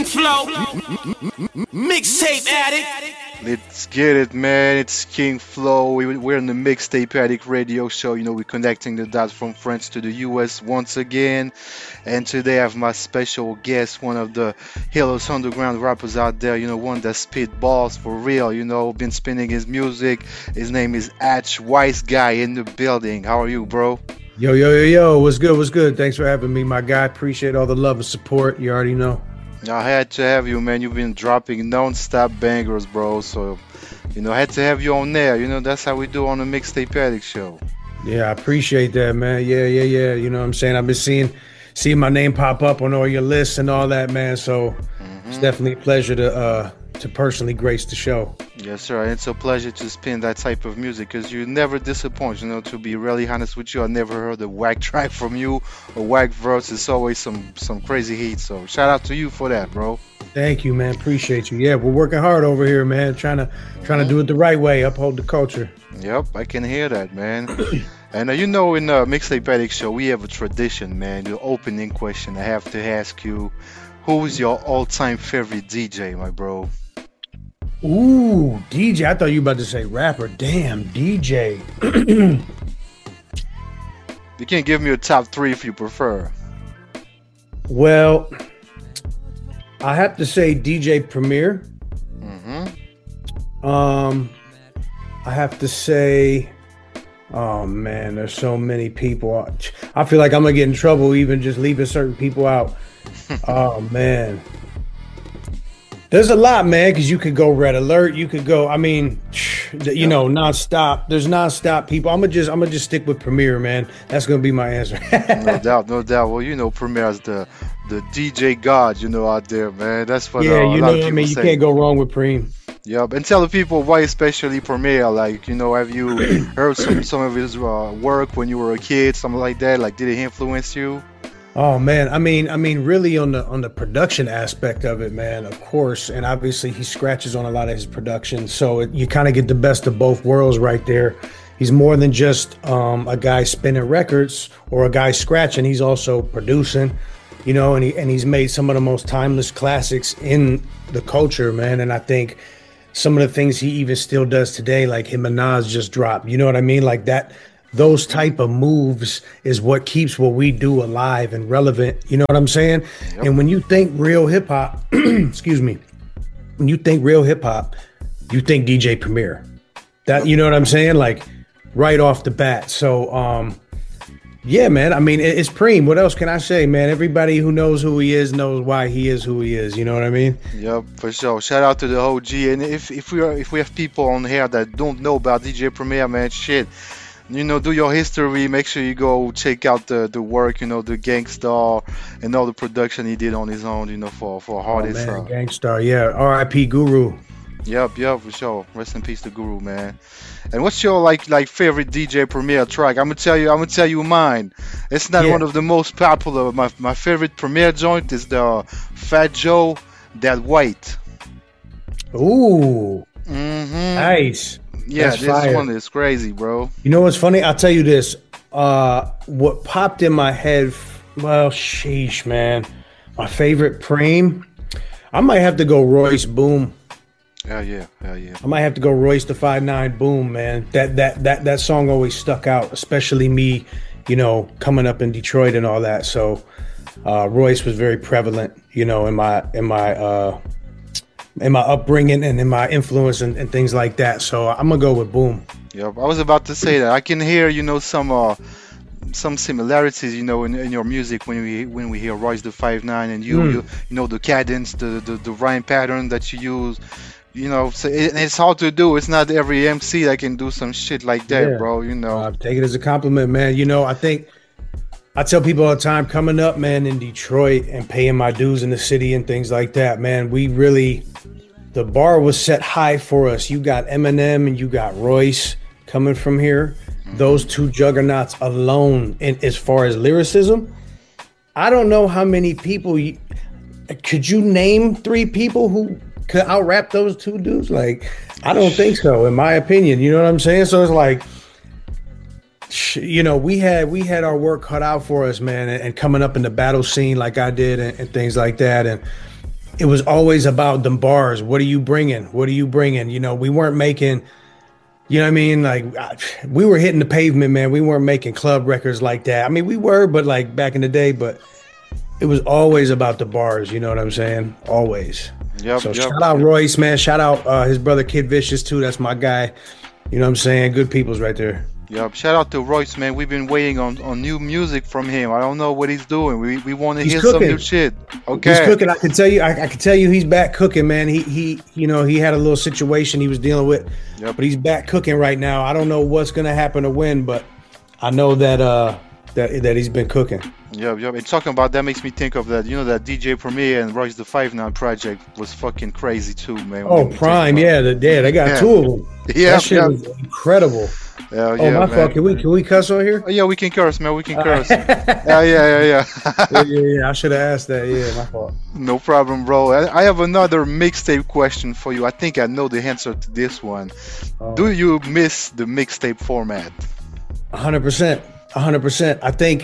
Flow, mixtape addict. Let's get it, man. It's King Flow. We're in the Mixtape Addict radio show. You know, we're connecting the dots from France to the US once again. And today I have my special guest, one of the Hellos underground rappers out there. You know, one that spit balls for real. You know, been spinning his music. His name is Atch, Wise Guy in the building. How are you, bro? Yo. What's good? What's good? Thanks for having me, my guy. Appreciate all the love and support. You already know. I had to have you, man. You've been dropping non-stop bangers, bro. So, you know, I had to have you on there. You know, that's how we do on the Mixtape Addict show. Yeah, I appreciate that, man. Yeah. You know what I'm saying? I've been seeing my name pop up on all your lists and all that, man. So it's definitely a pleasure to personally grace the show. Yes, sir. It's a pleasure to spin that type of music because you never disappoint. You know, to be really honest with you, I never heard a whack track from you, a whack verse. It's always some crazy heat. So shout out to you for that, bro. Thank you, man. Appreciate you. Yeah, we're working hard over here, man. Trying to do it the right way, uphold the culture. Yep, I can hear that, man. And you know, in the Mixtape Addict show, we have a tradition, man. The opening question I have to ask you: who is your all-time favorite DJ, my bro? Ooh, DJ. I thought you were about to say rapper. Damn, DJ. You can give me a top three if you prefer. Well, I have to say DJ Premier. I have to say, oh man, there's so many people. I feel like I'm gonna get in trouble even just leaving certain people out. Oh man. There's a lot, man, because you could go Red Alert. You could go, I mean, you know, nonstop. There's nonstop people. I'm gonna just stick with Premier, man. That's gonna be my answer. No doubt. Well, you know, Premier is the DJ god, you know, out there, man. That's what yeah, a you lot know of what I people mean. say. You can't go wrong with Preem. Yep, and tell the people why especially Premier. Like, you know, have you heard some of his work when you were a kid, something like that? Like, did it influence you? Oh man, I mean, really on the production aspect of it, man. Of course, and obviously he scratches on a lot of his production, so you kind of get the best of both worlds right there. He's more than just a guy spinning records or a guy scratching. He's also producing, you know, and he's made some of the most timeless classics in the culture, man. And I think some of the things he even still does today, like him and Nas just dropped. You know what I mean? Like that. Those type of moves is what keeps what we do alive and relevant. You know what I'm saying? Yep. And when you think real hip hop, excuse me, when you think real hip hop, you think DJ Premier. That, you know what I'm saying? Like right off the bat. So, yeah, man. I mean, it's Preem. What else can I say, man? Everybody who knows who he is knows why he is who he is. You know what I mean? Yep, for sure. Shout out to the OG. And if we have people on here that don't know about DJ Premier, man, shit. You know, do your history. Make sure you go check out the work. You know, the Gangstar and all the production he did on his own. You know, for hardest. Oh, man, Gangstar, yeah. R.I.P. Guru. Yep, for sure. Rest in peace to Guru, man. And what's your like favorite DJ Premier track? I'm gonna tell you mine. It's not one of the most popular. My favorite Premier joint is the Fat Joe, That White. Ooh. Nice. Yeah, that's this fire. one is crazy, bro. You know what's funny? I'll tell you this. What popped in my head, well, sheesh, man. My favorite Preem, I might have to go Royce Boom. Hell yeah. I might have to go Royce the 5'9" Boom, man. That song always stuck out, especially me, you know, coming up in Detroit and all that. So Royce was very prevalent, you know, in my upbringing and in my influence and things like that. So I'm gonna go with Boom. Yep, I was about to say that. I can hear, you know, some similarities, you know, in your music when we hear Royce the 5'9" and you know the cadence, the rhyme pattern that you use. You know, so it's hard to do. It's not every MC that can do some shit like that, bro. You know, take it as a compliment, man. You know, I think I tell people all the time, coming up, man, in Detroit and paying my dues in the city and things like that, man, the bar was set high for us. You got Eminem and you got Royce coming from here. Those two juggernauts alone, and as far as lyricism, I don't know how many people. Could you name 3 people who could out-rap those two dudes? Like, I don't think so, in my opinion. You know what I'm saying? So it's like, you know, we had our work cut out for us, man, and coming up in the battle scene like I did and things like that. And it was always about them bars. What are you bringing? What are you bringing? You know, we weren't making, you know what I mean? Like, we were hitting the pavement, man. We weren't making club records like that. I mean, we were, but like back in the day, but it was always about the bars. You know what I'm saying? Always. Yep, So shout out Royce, man. Shout out his brother Kid Vicious too. That's my guy. You know what I'm saying? Good people's right there. Yep. Shout out to Royce, man. We've been waiting on new music from him. I don't know what he's doing. We want to hear some new shit. Okay. He's cooking. I can tell you. I can tell you he's back cooking, man. He you know, he had a little situation he was dealing with, Yep. but he's back cooking right now. I don't know what's gonna happen to when, but I know that that he's been cooking. Yep. And talking about that makes me think of that. You know that DJ Premier and Royce the 5'9" project was fucking crazy too, man. Oh, Prime, yeah, they got two of them. Yeah, That shit was incredible. Yeah, Oh, my fault. Can we cuss on here? Oh, yeah, we can curse, man. We can curse. yeah, Yeah. I should have asked that. Yeah, my fault. No problem, bro. I have another mixtape question for you. I think I know the answer to this one. Do you miss the mixtape format? 100%. 100%. I think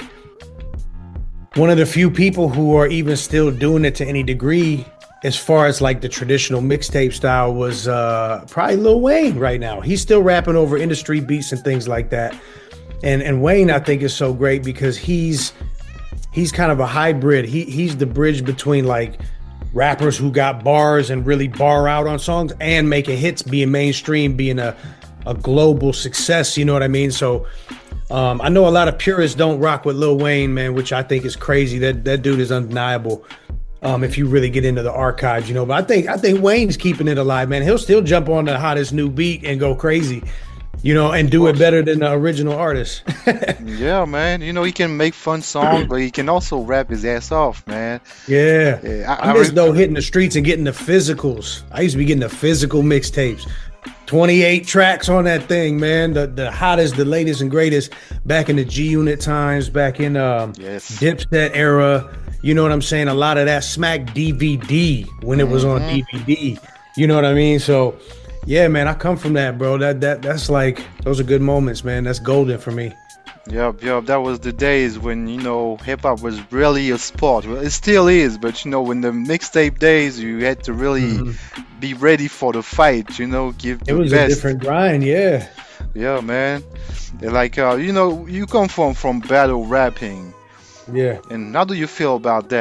one of the few people who are even still doing it to any degree, as far as like the traditional mixtape style, was probably Lil Wayne right now. He's still rapping over industry beats and things like that. And Wayne, I think, is so great because he's kind of a hybrid. He's the bridge between like rappers who got bars and really bar out on songs and making hits, being mainstream, being a global success. You know what I mean? So I know a lot of purists don't rock with Lil Wayne, man, which I think is crazy. That dude is undeniable. If you really get into the archives, you know, but I think Wayne's keeping it alive, man. He'll still jump on the hottest new beat and go crazy, you know, and do it better than the original artist. Yeah, man. You know, he can make fun songs, but he can also rap his ass off, man. Yeah. I miss though hitting the streets and getting the physicals. I used to be getting the physical mixtapes. 28 tracks on that thing, man. The hottest, the latest and greatest back in the G Unit times, back in Dipset era. You know what I'm saying? A lot of that Smack DVD when it was on DVD. You know what I mean? So yeah, man, I come from that, bro. That's like, those are good moments, man. That's golden for me. Yep. That was the days when, you know, hip hop was really a sport. Well, it still is, but you know, when the mixtape days, you had to really be ready for the fight. You know, give the It was best. a different grind, yeah. Yeah, man. Like, you know, you come from battle rapping, Yeah. and how do you feel about that?